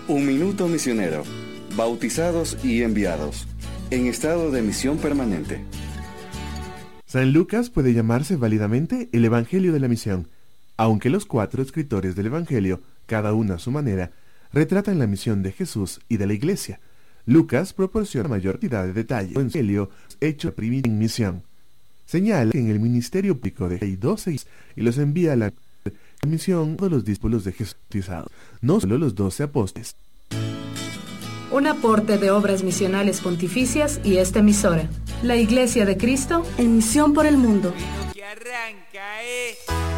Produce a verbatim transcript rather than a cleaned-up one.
Un minuto misionero. Bautizados y enviados. En estado de misión permanente. San Lucas puede llamarse válidamente el Evangelio de la Misión, aunque los cuatro escritores del Evangelio, cada uno a su manera, retratan la misión de Jesús y de la Iglesia. Lucas proporciona mayor cantidad de detalles. El Evangelio hecho en misión. Señala que en el ministerio público de hay doce y los envía a la misión todos los discípulos de Jesús bautizados, no solo los doce apóstoles. Un aporte de Obras Misionales Pontificias y esta emisora, la Iglesia de Cristo, en misión por el mundo. Que arranca, eh.